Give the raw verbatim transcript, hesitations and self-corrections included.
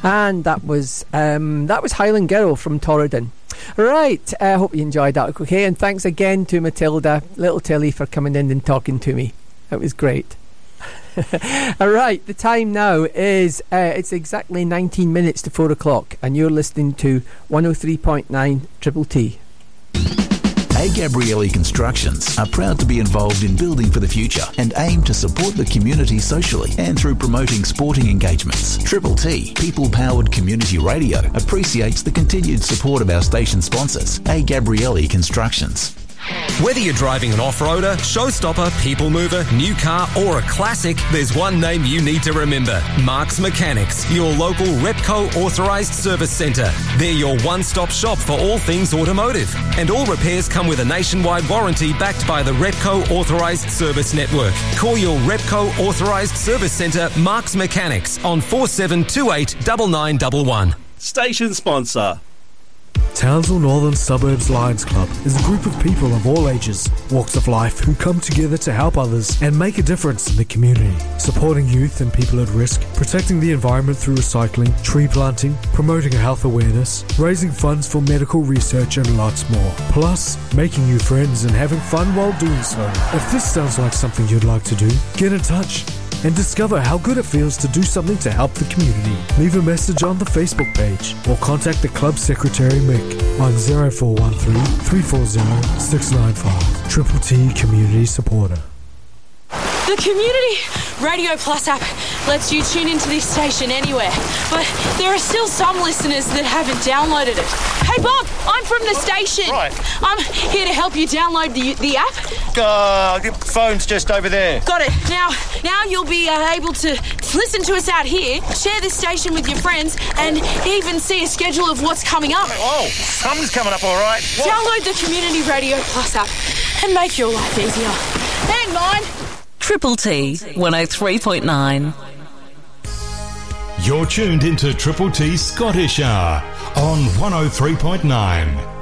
And that was um, that was Highland Girl from Torridon. Right, I uh, hope you enjoyed that, okay? And thanks again to Matilda, little Tilly, for coming in and talking to me. That was great. Alright, the time now is uh, it's exactly nineteen minutes to four o'clock, and you're listening to one oh three point nine Triple T. A. Gabrielli Constructions are proud to be involved in building for the future and aim to support the community socially and through promoting sporting engagements. Triple T, people-powered community radio, appreciates the continued support of our station sponsors, A. Gabrielli Constructions. Whether you're driving an off-roader, showstopper, people mover, new car or a classic, there's one name you need to remember. Mark's Mechanics, your local Repco authorised service centre. They're your one-stop shop for all things automotive. And all repairs come with a nationwide warranty backed by the Repco authorised service network. Call your Repco authorised service centre, Mark's Mechanics, on four seven two eight nine nine one one. Station sponsor. Townsville Northern Suburbs Lions Club is a group of people of all ages, walks of life, who come together to help others and make a difference in the community, supporting youth and people at risk, protecting the environment through recycling, tree planting, promoting health awareness, raising funds for medical research and lots more. Plus, making new friends and having fun while doing so. If this sounds like something you'd like to do, get in touch and discover how good it feels to do something to help the community. Leave a message on the Facebook page or contact the club secretary Mick on zero four one three, three four zero, six nine five. Triple T Community Supporter. The Community Radio Plus app lets you tune into this station anywhere, but there are still some listeners that haven't downloaded it. Hey Bob, I'm from the station. Right. I'm here to help you download the the app. Uh, the phone's just over there. Got it. Now, now you'll be uh, able to listen to us out here, share this station with your friends, and even see a schedule of what's coming up. Oh, something's coming up, all right. What? Download the Community Radio Plus app and make your life easier. And mine. Triple T, one oh three point nine. You're tuned into Triple T Scottish Hour on one oh three point nine.